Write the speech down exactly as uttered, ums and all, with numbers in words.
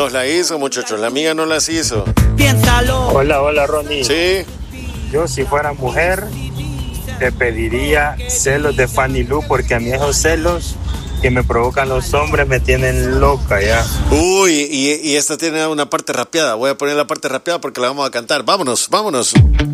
amigos la hizo, muchachos. La mía no las hizo. Piénsalo. Hola, hola, Ronnie. Sí. Yo, si fuera mujer, te pediría celos de Fanny Lu, porque a mí esos celos que me provocan los hombres me tienen loca ya. Uy, y, y esta tiene una parte rapeada. Voy a poner la parte rapeada porque la vamos a cantar. Vámonos, vámonos.